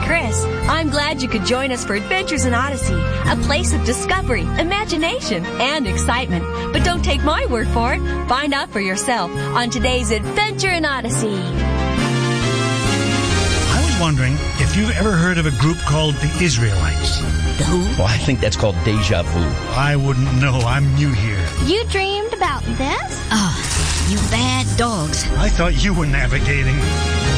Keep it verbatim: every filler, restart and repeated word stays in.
Chris. I'm glad you could join us for Adventures in Odyssey, a place of discovery, imagination, and excitement. But don't take my word for it. Find out for yourself on today's Adventure in Odyssey. I was wondering if you've ever heard of a group called the Israelites. The who? Well, I think that's called deja vu. I wouldn't know. I'm new here. You dreamed about this? Oh, you bad dogs. I thought you were navigating.